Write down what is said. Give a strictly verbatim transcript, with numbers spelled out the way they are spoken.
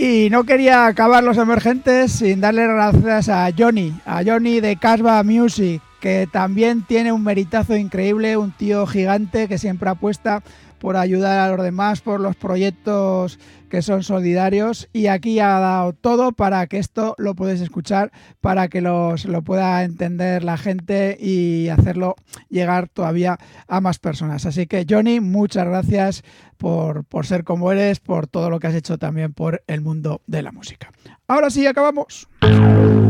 Y no quería acabar los emergentes sin darle gracias a Johnny, a Johnny de Casbah Music, que también tiene un meritazo increíble, un tío gigante que siempre apuesta por ayudar a los demás, por los proyectos que son solidarios, y aquí ha dado todo para que esto lo podáis escuchar, para que los, lo pueda entender la gente y hacerlo llegar todavía a más personas. Así que Johnny, muchas gracias por, por ser como eres, por todo lo que has hecho también por el mundo de la música. Ahora sí, acabamos.